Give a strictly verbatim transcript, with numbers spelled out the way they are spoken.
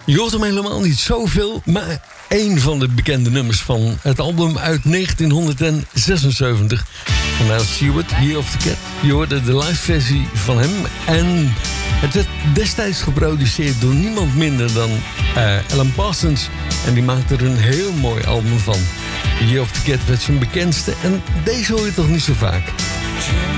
Je hoort hem helemaal niet zoveel, maar één van de bekende nummers van het album uit negentien zesenzeventig. Van Al Stewart, Year of the Cat. Je hoorde de live versie van hem. En het werd destijds geproduceerd door niemand minder dan uh, Alan Parsons. En die maakte er een heel mooi album van. Year of the Cat werd zijn bekendste en deze hoor je toch niet zo vaak.